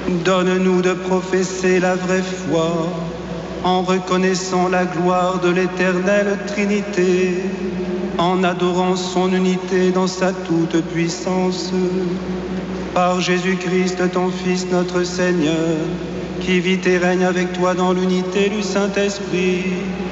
Donne-nous de professer la vraie foi en reconnaissant la gloire de l'éternelle Trinité, en adorant son unité dans sa toute-puissance. Par Jésus-Christ, ton Fils, notre Seigneur, qui vit et règne avec toi dans l'unité du Saint-Esprit,